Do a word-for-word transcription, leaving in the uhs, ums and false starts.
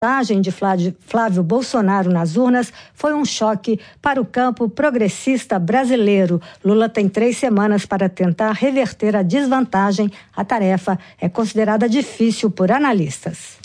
A vantagem de Flávio Bolsonaro nas urnas foi um choque para o campo progressista brasileiro. Lula tem três semanas para tentar reverter a desvantagem. A tarefa é considerada difícil por analistas.